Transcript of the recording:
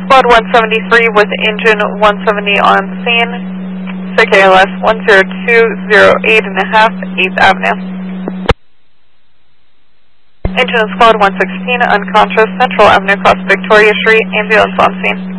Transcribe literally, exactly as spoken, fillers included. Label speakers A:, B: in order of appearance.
A: Squad one seventy-three with engine one seventy on scene. C K L S one zero two zero eight and a half, eighth Avenue. Engine Squad one sixteen, unconscious, Central Avenue across Victoria Street, ambulance on scene.